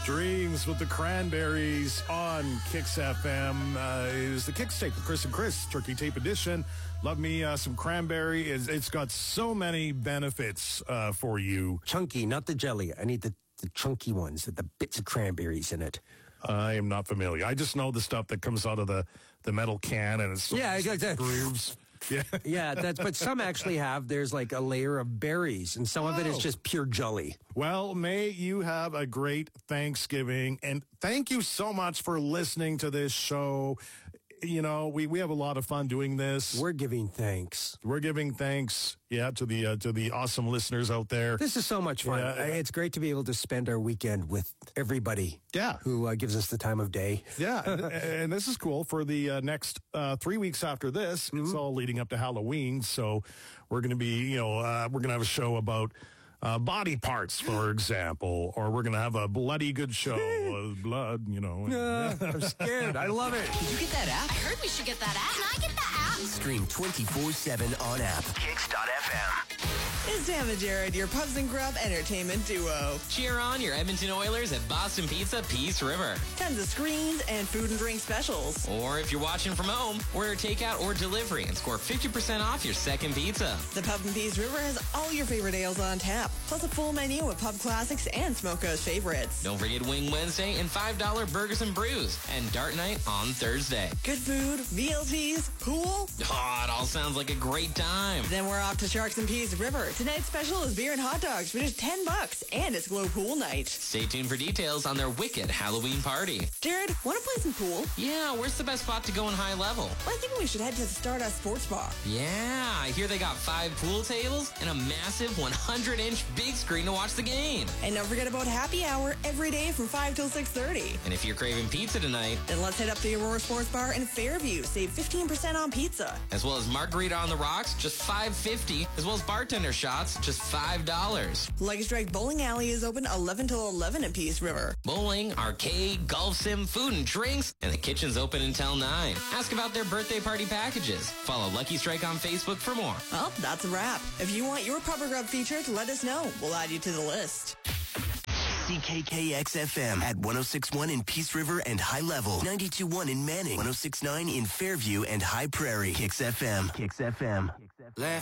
Dreams with the Cranberries on Kix FM. Is the Kix Tape with Chris and Chris, Turkey Tape Edition. Love me some cranberry. It's got so many benefits for you. Chunky, not the jelly. I need the chunky ones with the bits of cranberries in it. I am not familiar. I just know the stuff that comes out of the metal can and it's grooves. Yeah, but some actually there's like a layer of berries, and some of it is just pure jelly. Well, may you have a great Thanksgiving, and thank you so much for listening to this show. You know, we have a lot of fun doing this. We're giving thanks. To the awesome listeners out there. This is so much fun. It's great to be able to spend our weekend with everybody. Yeah, who gives us the time of day. Yeah, and this is cool for the next 3 weeks after this. Mm-hmm. It's all leading up to Halloween, so we're going to be, we're going to have a show about body parts, for example, or we're going to have a bloody good show of blood, I'm scared. I love it. Did you get that app? I heard we should get that app. Can I get the app? Stream 24/7 on app. Kix.fm. It's Sam and Jared, your Pubs and Grub entertainment duo. Cheer on your Edmonton Oilers at Boston Pizza Peace River. Tons of screens and food and drink specials. Or if you're watching from home, order takeout or delivery and score 50% off your second pizza. The Pub and Peace River has all your favorite ales on tap, plus a full menu of pub classics and smokehouse favorites. Don't forget Wing Wednesday and $5 burgers and brews, and Dart Night on Thursday. Good food, VLTs, pool. Oh, it all sounds like a great time. Then we're off to Sharks and Peace River. Tonight's special is beer and hot dogs for just $10, and it's Glow Pool Night. Stay tuned for details on their wicked Halloween party. Jared, want to play some pool? Yeah, where's the best spot to go in high level? Well, I think we should head to the Stardust Sports Bar. Yeah, I hear they got 5 pool tables and a massive 100-inch big screen to watch the game. And don't forget about happy hour every day from 5 till 6:30. And if you're craving pizza tonight, then let's head up to the Aurora Sports Bar in Fairview. Save 15% on pizza. As well as margarita on the rocks, just $5.50. As well as bartender shots, just $5. Lucky Strike Bowling Alley is open 11 till 11 in Peace River. Bowling, arcade, golf sim, food and drinks, and the kitchen's open until 9. Ask about their birthday party packages. Follow Lucky Strike on Facebook for more. Well, that's a wrap. If you want your Pub or Grub featured, let us know. We'll add you to the list. CKKX-FM at 106.1 in Peace River and High Level. 92.1 in Manning. 106.9 in Fairview and High Prairie. Kix FM. Kix FM.